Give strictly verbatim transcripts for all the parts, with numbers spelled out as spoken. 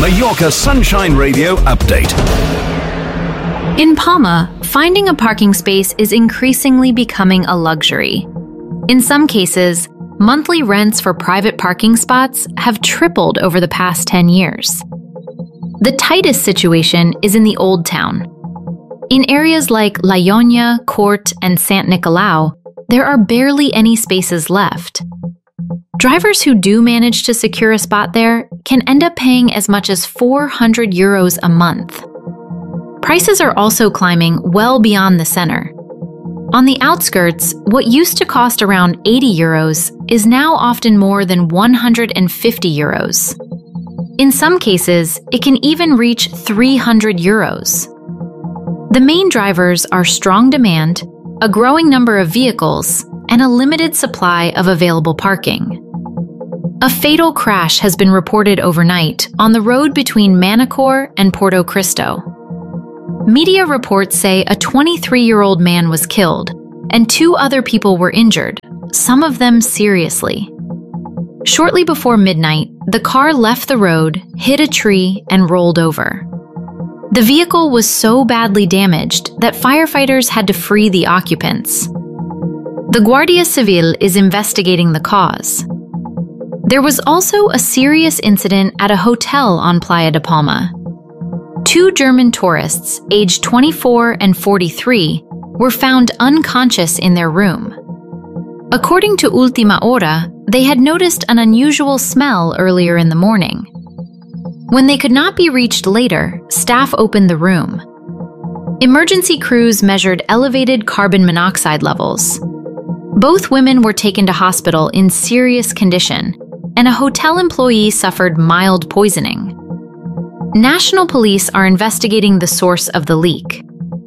Mallorca Sunshine Radio update. In Palma, finding a parking space is increasingly becoming a luxury. In some cases, monthly rents for private parking spots have tripled over the past ten years. The tightest situation is in the Old Town. In areas like La Ionia, Court, and Sant Nicolau, there are barely any spaces left. Drivers who do manage to secure a spot there can end up paying as much as four hundred euros a month. Prices are also climbing well beyond the center. On the outskirts, what used to cost around eighty euros is now often more than one hundred fifty euros. In some cases, it can even reach three hundred euros. The main drivers are strong demand, a growing number of vehicles, and a limited supply of available parking. A fatal crash has been reported overnight on the road between Manacor and Porto Cristo. Media reports say a twenty-three-year-old man was killed, and two other people were injured, some of them seriously. Shortly before midnight, the car left the road, hit a tree, and rolled over. The vehicle was so badly damaged that firefighters had to free the occupants. The Guardia Civil is investigating the cause. There was also a serious incident at a hotel on Playa de Palma. Two German tourists, aged twenty-four and forty-three, were found unconscious in their room. According to Ultima Hora, they had noticed an unusual smell earlier in the morning. When they could not be reached later, staff opened the room. Emergency crews measured elevated carbon monoxide levels. Both women were taken to hospital in serious condition, and a hotel employee suffered mild poisoning. National police are investigating the source of the leak.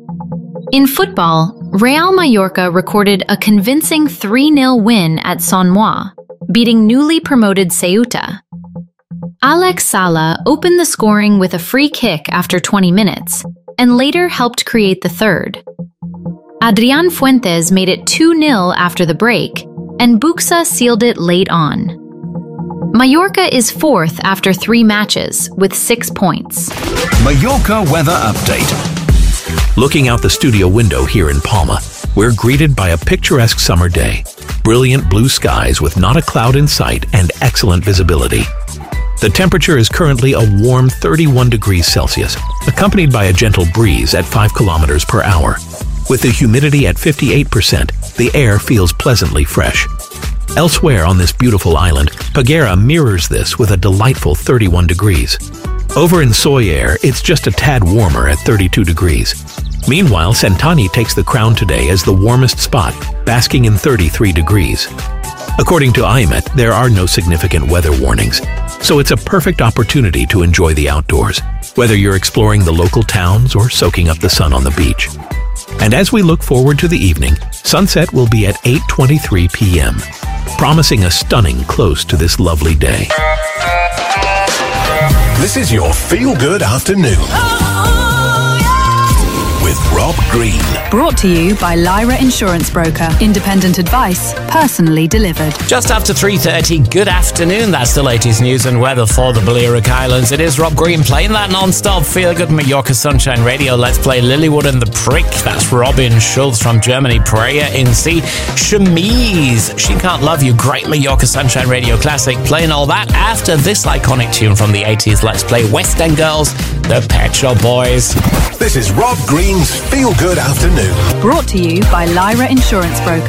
In football, Real Mallorca recorded a convincing three nil win at Sant Moix, beating newly promoted Ceuta. Alex Sala opened the scoring with a free kick after twenty minutes, and later helped create the third. Adrián Fuentes made it two nil after the break, and Buxa sealed it late on. Mallorca is fourth after three matches, with six points. Mallorca weather update. Looking out the studio window here in Palma, we're greeted by a picturesque summer day. Brilliant blue skies with not a cloud in sight and excellent visibility. The temperature is currently a warm thirty-one degrees Celsius, accompanied by a gentle breeze at five kilometers per hour. With the humidity at fifty-eight percent, the air feels pleasantly fresh. Elsewhere on this beautiful island, Peguera mirrors this with a delightful thirty-one degrees. Over in Sóller, it's just a tad warmer at thirty-two degrees. Meanwhile, Santani takes the crown today as the warmest spot, basking in thirty-three degrees. According to I M E T, there are no significant weather warnings, so it's a perfect opportunity to enjoy the outdoors, whether you're exploring the local towns or soaking up the sun on the beach. And as we look forward to the evening, sunset will be at eight twenty-three p m, promising a stunning close to this lovely day. This is your feel-good afternoon. With Rob Green. Brought to you by Lyra Insurance Broker. Independent advice, personally delivered. Just after three thirty, good afternoon. That's the latest news and weather for the Balearic Islands. It is Rob Green playing that non-stop feel-good Mallorca Sunshine Radio. Let's play Lilywood and the Prick. That's Robin Schulz from Germany. Prayer in C. Chemise. She Can't Love You. Great Mallorca Sunshine Radio classic. Playing all that after this iconic tune from the eighties. Let's play West End Girls, the Pet Shop Boys. This is Rob Green's Feel Good Afternoon. Brought to you by Lyra Insurance Broker.